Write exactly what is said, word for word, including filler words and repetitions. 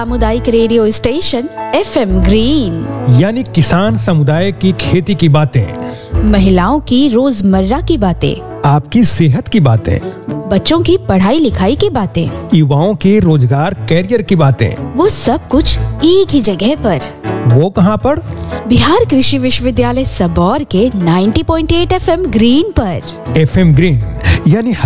सामुदायिक radio station F M green, यानी किसान समुदाय की खेती की बातें, महिलाओं की रोजमर्रा की बातें, आपकी सेहत की बातें, बच्चों की पढ़ाई लिखाई की बातें, युवाओं के रोजगार कैरियर की बातें, वो सब कुछ एक ही जगह पर। वो कहाँ पर? बिहार कृषि विश्वविद्यालय सबौर के नब्बे पॉइंट आठ एफ एम ग्रीन पर। एफ एम ग्रीन यानी